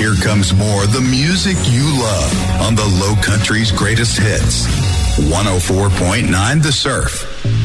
Here comes more of the music you love on the Low Country's greatest hits. 104.9 The Surf.